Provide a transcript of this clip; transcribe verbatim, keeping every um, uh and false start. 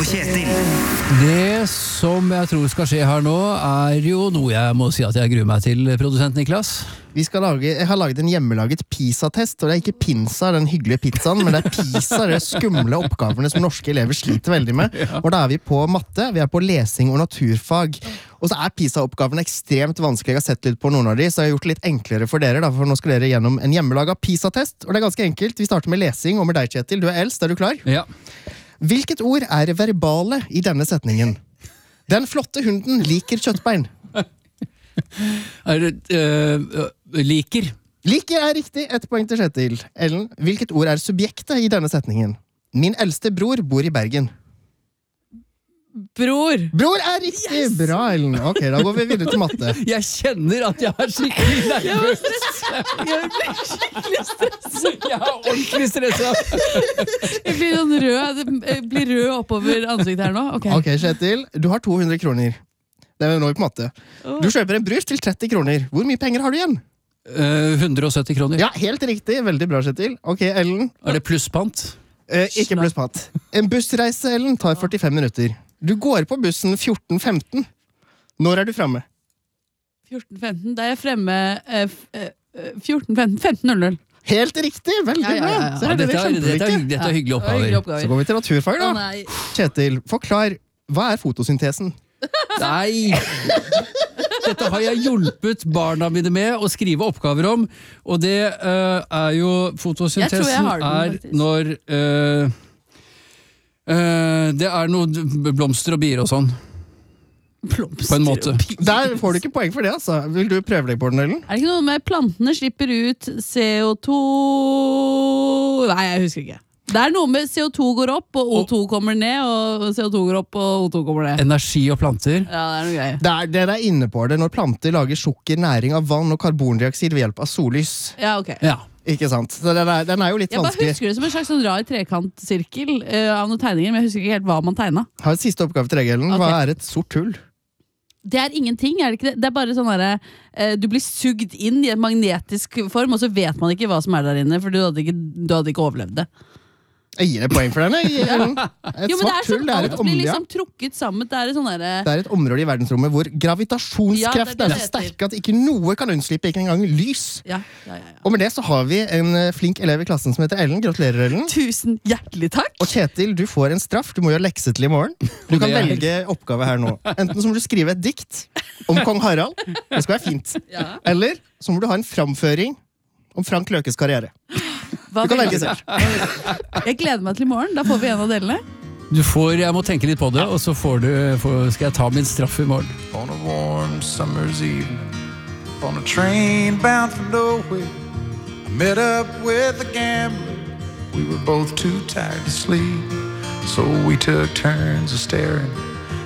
og Kjetil. Det som jeg tror skal skje her nå, er jo noe jeg må si at jeg gruer meg til, produsent Niklas. Vi skal lage, jeg har laget en hjemmelaget PISA-test, og det er ikke pinsa, den hyggelige pizzaen, men det er PISA, det er skumle oppgavene som norske elever sliter veldig med. Og da er vi på matte, vi er på lesing og naturfag. Og så er PISA-oppgavene ekstremt vanskelig. Jeg har sett litt på noen av de, så jeg har gjort det litt enklere for dere, da, for nå skal dere gjennom en hjemmelaget PISA-test, og det er ganske enkelt. Vi starter med lesing, og med deg, Kjetil. Du er eldst, er du klar? Ja. Hvilket ord er verbale i denne setningen? Den flotte hunden liker kjøttbein. Er det uh, liker? Liker er riktig, ett poeng til Kjetil. Ellen, hvilket ord er subjektet i denne setningen? Min eldste bror bor i Bergen. Bror. Bror er riktig! Yes! Bra, Ellen. Ok, da går vi videre til matte. Jeg kjenner at jeg er skikkelig nervøs. Jeg blir skikkelig stresset. Jeg er ordentlig stresset. Jeg blir sånn rød, jeg blir rød oppover ansiktet her nå. Ok, Ok, Kjetil, du har to hundre kroner. Det er nå på matte. Du kjøper en brus til tretti kroner. Hvor mye penger har du igjen? Uh, hundre og sytti kroner. Ja, helt riktig. Veldig bra, Kjetil. Ok, Ellen. Er det plusspant? Eh, ikke plusspant. En bussreise, Ellen, tar førtifem minutter. Du går på bussen fjorten femten. Når er du fremme? fjorten femten, da er jeg fremme eh, f- eh, fjorten femten, femten null null. Helt riktig, veldig Ja, ja, ja, ja. bra. Så Ja, er dette, dere er, dette, er, kjempeflinke. hygg- dette er hyggelige Hyggelige oppgaver. oppgaver. Så går vi til naturfag, Å da. nei. Kjetil, forklar, hva er fotosyntesen? Nei! Dette har jeg hjulpet barna mine med å skrive oppgaver om, og det uh, er jo Jeg tror jeg fotosyntesen har den, er faktisk. når uh, uh, det er noe blomster og bier og sånn, Blomster på en måte. og bier. Der får du ikke poeng for det, altså. Vil du prøve deg på den, Ellen? Er det ikke noe med plantene slipper ut C O to? Nei, jeg husker ikke. Det er noe med C O to går opp, og O to kommer ned, og C O to går opp, og O to kommer ned. Energi og planter. Ja, det er noe greier. Det er, dere er inne på det når planter lager sukker, næring av vann og karbondioksid ved hjelp av sollys. Ja, ok. Ja. Ikke sant? Så den er, den er jo litt Jeg bare vanskelig. husker det som en slags sånn rar trekantsirkel uh, av noen tegninger, men jeg husker ikke helt hva man tegna. Har et siste oppgave til deg, Ellen. Hva Ok. er et sort hull? Det er ingenting, er det ikke det? Det er bare sånn derre eh, du blir sugd inn i en magnetisk form, og så vet man ikke hva som er der inne, for du hadde ikke, du hadde ikke overlevd det. Jeg gir deg poeng for den. jeg, Ellen. Et Jo, men det er svart hull sånn, det er, alt et blir område, liksom trukket sammen. Det er et sånn derre det er et område i verdensrommet hvor Ja, det gravitasjonskreftene er er det så det sterke at ikke noe kan unnslippe, ikke engang lys. ja, ja, ja, ja. Og med det så har vi en eh, flink elev i klassen som heter Ellen. Gratulerer, Ellen. Tusen hjertelig takk! Og Kjetil, du får en straff. Du må gjøre lekse til i morgen. Du kan det er- velge oppgave her nå. Enten så må du skrive et dikt om kong Harald. Det skal være fint. Ja. Eller så må du ha en framføring om Frank Løkes karriere. Hva Du kan velge velger selv. Jeg gleder meg til i morgen. Da får vi en av delene. Du får, jeg må tenke litt på det, og så får du, får, skal jeg ta min straff i morgen. On a warm summer's evening, on a train bound for nowhere, I met up with a gambler. We were both too tired to sleep, so we took turns of staring